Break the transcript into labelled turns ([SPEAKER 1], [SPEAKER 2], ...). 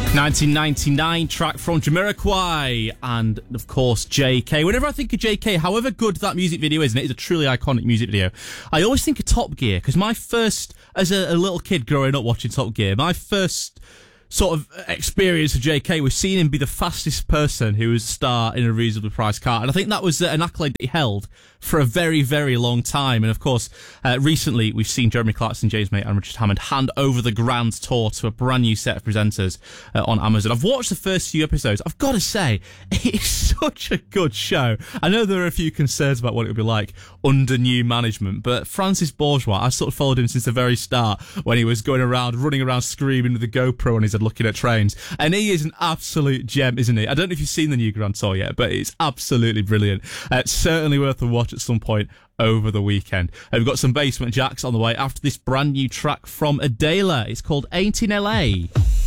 [SPEAKER 1] 1999 track from Jamiroquai and, of course, JK. Whenever I think of JK, however good that music video is, and it is a truly iconic music video, I always think of Top Gear, because my first, as a little kid growing up watching Top Gear, my first sort of experience of JK was seeing him be the fastest person who was a star in a reasonably priced car. And I think that was an accolade that he held for a very, very long time. And of course, recently we've seen Jeremy Clarkson, James May and Richard Hammond hand over the Grand Tour to a brand new set of presenters on Amazon. I've watched the first few episodes. I've got to say, it's such a good show. I know there are a few concerns about what it would be like under new management, but Francis Bourgeois, I've sort of followed him since the very start when he was going around, running around screaming with the GoPro on his head looking at trains. And he is an absolute gem, isn't he? I don't know if you've seen the new Grand Tour yet, but it's absolutely brilliant. It's certainly worth a watch at some point over the weekend. We've got some Basement Jacks on the way after this brand new track from Adela. It's called Ain't in LA.